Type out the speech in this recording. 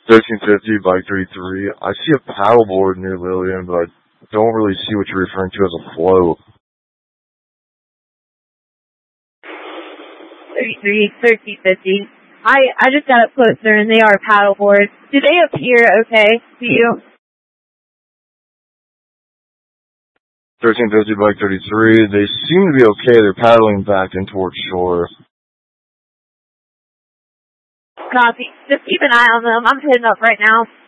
1350, bike 33. I see a paddleboard near Lillian, but I don't really see what you're referring to as a float. 33, 1350. I just got up closer and they are paddleboards. Do they appear okay to you? 1350, bike 33. They seem to be okay. They're paddling back in towards shore. Copy. Just keep an eye on them. I'm heading up right now.